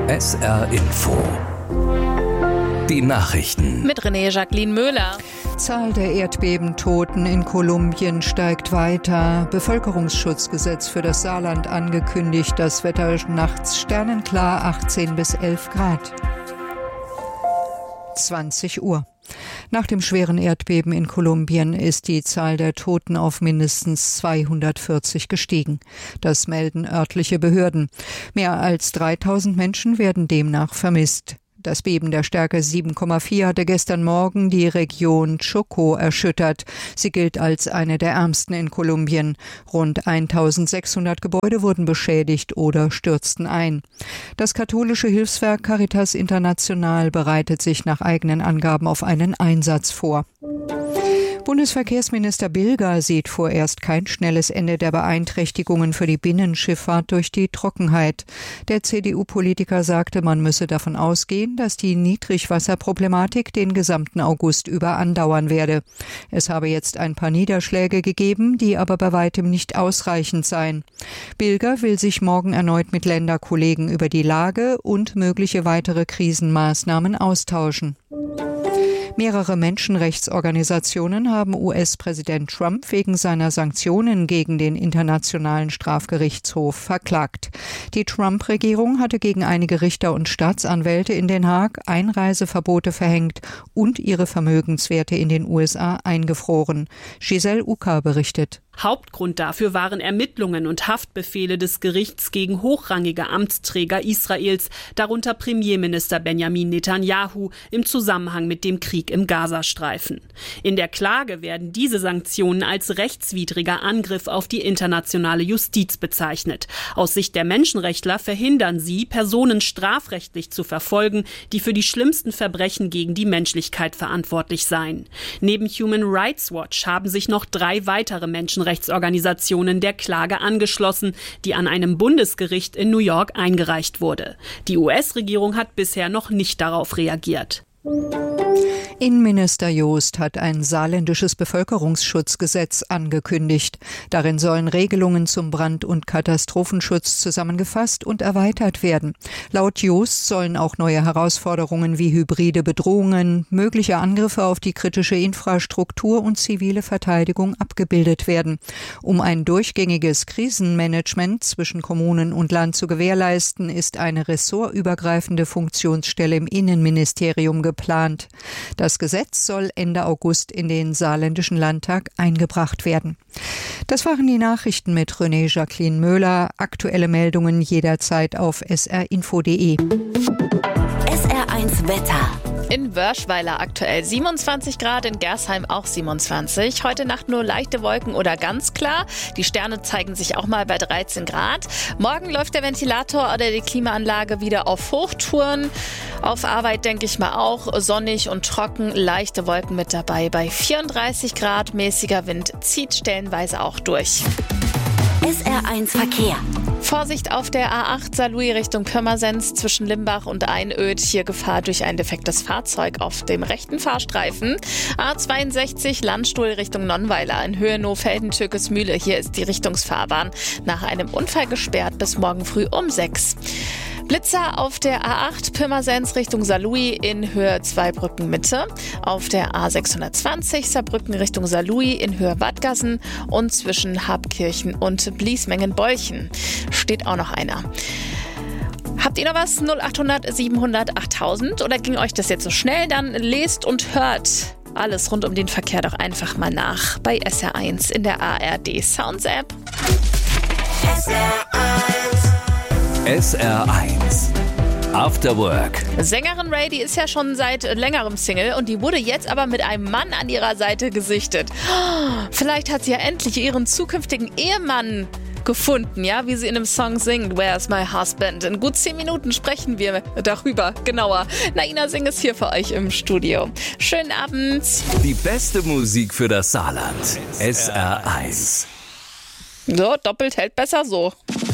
SR Info. Die Nachrichten. Mit René-Jacqueline Möhler. Zahl der Erdbebentoten in Kolumbien steigt weiter. Bevölkerungsschutzgesetz für das Saarland angekündigt. Das Wetter nachts sternenklar, 18 bis 11 Grad. 20 Uhr. Nach dem schweren Erdbeben in Kolumbien ist die Zahl der Toten auf mindestens 240 gestiegen. Das melden örtliche Behörden. Mehr als 3000 Menschen werden demnach vermisst. Das Beben der Stärke 7,4 hatte gestern Morgen die Region Chocó erschüttert. Sie gilt als eine der ärmsten in Kolumbien. Rund 1600 Gebäude wurden beschädigt oder stürzten ein. Das katholische Hilfswerk Caritas International bereitet sich nach eigenen Angaben auf einen Einsatz vor. Bundesverkehrsminister Bilger sieht vorerst kein schnelles Ende der Beeinträchtigungen für die Binnenschifffahrt durch die Trockenheit. Der CDU-Politiker sagte, man müsse davon ausgehen, dass die Niedrigwasserproblematik den gesamten August über andauern werde. Es habe jetzt ein paar Niederschläge gegeben, die aber bei weitem nicht ausreichend seien. Bilger will sich morgen erneut mit Länderkollegen über die Lage und mögliche weitere Krisenmaßnahmen austauschen. Mehrere Menschenrechtsorganisationen haben US-Präsident Trump wegen seiner Sanktionen gegen den Internationalen Strafgerichtshof verklagt. Die Trump-Regierung hatte gegen einige Richter und Staatsanwälte in Den Haag Einreiseverbote verhängt und ihre Vermögenswerte in den USA eingefroren. Giselle Uka berichtet. Hauptgrund dafür waren Ermittlungen und Haftbefehle des Gerichts gegen hochrangige Amtsträger Israels, darunter Premierminister Benjamin Netanyahu, im Zusammenhang mit dem Krieg im Gazastreifen. In der Klage werden diese Sanktionen als rechtswidriger Angriff auf die internationale Justiz bezeichnet. Aus Sicht der Menschenrechtler verhindern sie, Personen strafrechtlich zu verfolgen, die für die schlimmsten Verbrechen gegen die Menschlichkeit verantwortlich seien. Neben Human Rights Watch haben sich noch 3 weitere Menschenrechtsorganisationen der Klage angeschlossen, die an einem Bundesgericht in New York eingereicht wurde. Die US-Regierung hat bisher noch nicht darauf reagiert. Innenminister Joost hat ein saarländisches Bevölkerungsschutzgesetz angekündigt. Darin sollen Regelungen zum Brand- und Katastrophenschutz zusammengefasst und erweitert werden. Laut Joost sollen auch neue Herausforderungen wie hybride Bedrohungen, mögliche Angriffe auf die kritische Infrastruktur und zivile Verteidigung abgebildet werden. Um ein durchgängiges Krisenmanagement zwischen Kommunen und Land zu gewährleisten, ist eine ressortübergreifende Funktionsstelle im Innenministerium geplant. Das Gesetz soll Ende August in den Saarländischen Landtag eingebracht werden. Das waren die Nachrichten mit René-Jacqueline Möhler. Aktuelle Meldungen jederzeit auf srinfo.de. SR1 Wetter. In Wörschweiler aktuell 27 Grad, in Gersheim auch 27. Heute Nacht nur leichte Wolken oder ganz klar. Die Sterne zeigen sich auch mal bei 13 Grad. Morgen läuft der Ventilator oder die Klimaanlage wieder auf Hochtouren. Auf Arbeit denke ich mal auch sonnig und trocken, leichte Wolken mit dabei bei 34 Grad. Mäßiger Wind zieht stellenweise auch durch. SR1 Verkehr. Vorsicht auf der A8 Saarlouis Richtung Pirmasens zwischen Limbach und Einöd. Hier Gefahr durch ein defektes Fahrzeug auf dem rechten Fahrstreifen. A62 Landstuhl Richtung Nonnweiler in Höhe Nohfelden-Türkesmühle. Hier ist die Richtungsfahrbahn nach einem Unfall gesperrt bis morgen früh um 6. Blitzer auf der A8 Pirmasens Richtung Saarlouis in Höhe Zweibrücken Mitte. Auf der A620 Saarbrücken Richtung Saarlouis in Höhe Wadgassen und zwischen Habkirchen und Bliesmengen-Bolchen steht auch noch einer. Habt ihr noch was? 0800 700 8000 oder ging euch das jetzt so schnell? Dann lest und hört alles rund um den Verkehr doch einfach mal nach bei SR1 in der ARD Sounds App. SR1 After Work. Sängerin Ray, die ist ja schon seit längerem Single und die wurde jetzt aber mit einem Mann an ihrer Seite gesichtet. Vielleicht hat sie ja endlich ihren zukünftigen Ehemann gefunden, ja, wie sie in dem Song singt, Where's My Husband? In gut 10 Minuten sprechen wir darüber genauer. Naina Singh ist hier für euch im Studio. Schönen Abend. Die beste Musik für das Saarland. SR1. So, doppelt hält besser so.